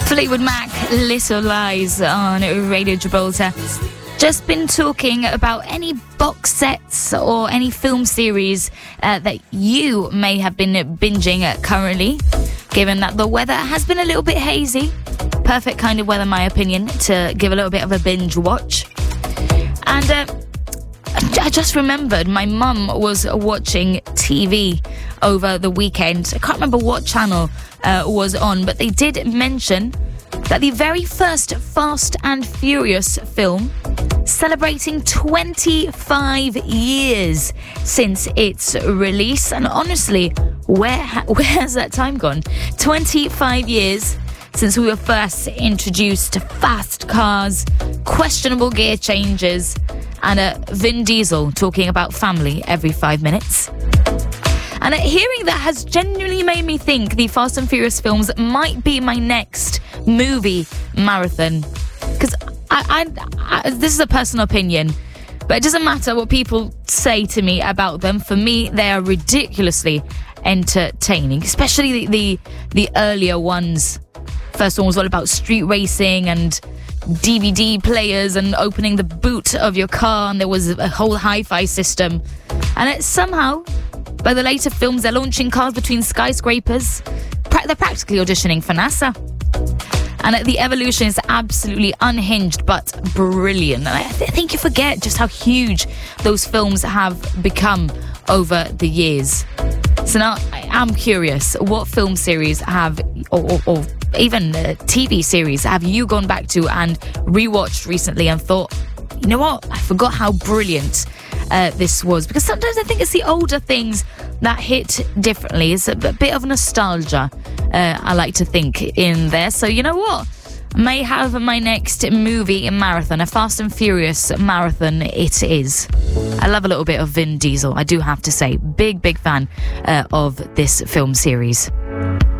Fleetwood Mac, Little Lies on Radio Gibraltar. Just been talking about any box sets or any film series that you may have been binging currently, given that the weather has been a little bit hazy. Perfect kind of weather, in my opinion, to give a little bit of a binge watch. And I just remembered my mum was watching TV over the weekend. I can't remember what channel was on, but they did mention that the very first Fast and Furious film, celebrating 25 years since its release. And honestly, where has that time gone? 25 years since we were first introduced to fast cars, questionable gear changes, and Vin Diesel talking about family every 5 minutes. And hearing that has genuinely made me think the Fast and Furious films might be my next movie marathon. Because I this is a personal opinion, but it doesn't matter what people say to me about them. For me, they are ridiculously entertaining, especially the earlier ones. First one was all about street racing and DVD players and opening the boot of your car, and there was a whole hi-fi system. And it's somehow, by the later films, they're launching cars between skyscrapers. They're practically auditioning for NASA. And the evolution is absolutely unhinged but brilliant. And I think you forget just how huge those films have become over the years. So now I'm curious, what film series have, or even TV series, have you gone back to and rewatched recently and thought, you know what, I forgot how brilliant this was? Because sometimes I think it's the older things that hit differently. It's a bit of nostalgia, I like to think, in there. So you know what? I may have my next movie marathon, a Fast and Furious marathon it is. I love a little bit of Vin Diesel, I do have to say. Big fan of this film series.